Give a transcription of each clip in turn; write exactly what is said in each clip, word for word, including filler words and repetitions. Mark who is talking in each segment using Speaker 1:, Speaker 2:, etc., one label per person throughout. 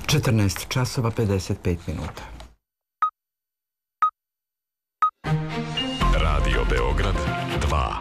Speaker 1: četrnaest časova pedeset pet minuta.
Speaker 2: Radio Beograd dva.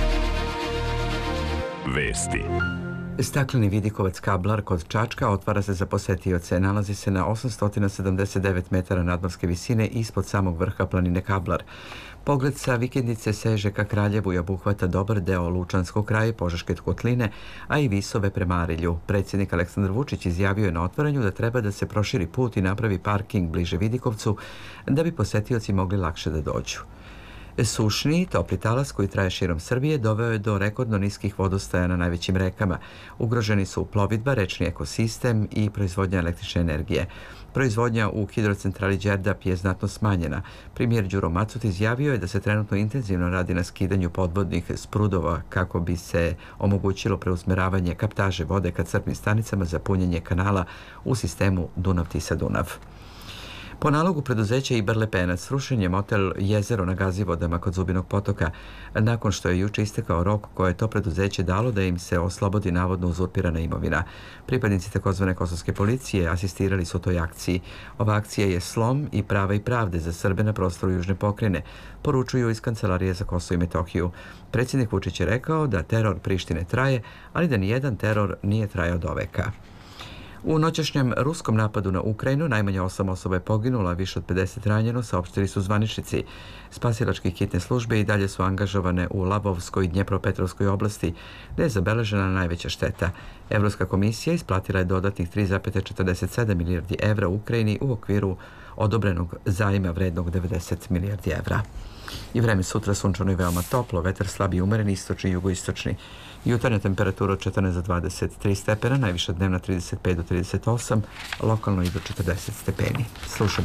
Speaker 2: Vesti.
Speaker 1: Stakleni vidikovac Kablar kod Čačka otvara se za posetioce. Nalazi se na osamsto sedamdeset devet metara nadmorske visine ispod samog vrha planine Kablar. Pogled sa vikendice seže ka Kraljevu i obuhvata dobar deo Lučanskog kraja i Požeške kotline, a i Visove prema Arilju. Predsjednik Aleksandar Vučić izjavio je na otvaranju da treba da se proširi put i napravi parking bliže Vidikovcu da bi posetioci mogli lakše da dođu. Sušni, topli talas koji traje širom Srbije doveo je do rekordno niskih vodostaja na najvećim rekama. Ugroženi su plovidba, rečni ekosistem i proizvodnja električne energije. Proizvodnja u hidrocentrali Đerdap je znatno smanjena. Premijer Đuro Macut izjavio je da se trenutno intenzivno radi na skidanju podvodnih sprudova kako bi se omogućilo preusmeravanje kaptaže vode ka crpnim stanicama za punjenje kanala u sistemu Dunav-Tisa-Dunav. Po nalogu preduzeća Ibar Lepenac srušen je motel Jezero na Gazivodama kod Zubinog potoka, nakon što je juče istekao rok koje je to preduzeće dalo da im se oslobodi navodno uzurpirana imovina. Pripadnici takozvane kosovske policije asistirali su toj akciji. Ova akcija je slom i prava i pravde za Srbe na prostoru Južne pokrajine, poručuju iz Kancelarije za Kosovo i Metohiju. Predsjednik Vučić je rekao da teror Prištine traje, ali da nijedan teror nije trajao doveka. U noćašnjem ruskom napadu na Ukrajinu najmanje osam osoba je poginula, više od pedeset ranjeno, saopštili su zvaničnici. Spasilačke hitne službe i dalje su angažovane u Labovskoj i Dnjepropetrovskoj oblasti, gdje je zabeležena najveća šteta. Evropska komisija isplatila je dodatnih tri zarez četrdeset sedam milijardi evra u Ukrajini u okviru odobrenog zajma vrednog devedeset milijardi evra. I vreme sutra sunčano i veoma toplo, vetar slab i umeren, istočni i jugoistočni. Jutarnja temperatura od četrnaest do dvadeset tri stepena, najviša dnevna trideset pet do trideset osam, lokalno i do četrdeset stepeni. Slušamo